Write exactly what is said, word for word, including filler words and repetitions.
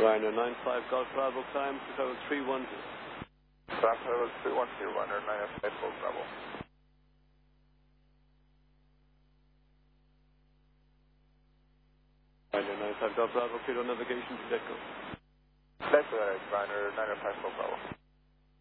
Ryanair nine five Golf Bravo climb to travel three one zero. Climb to level three one zero, Ryanair nine five Golf Bravo. Ryanair nine five Golf Bravo, clear on navigation to Deco. That's right, Ryanair nine five Golf Bravo.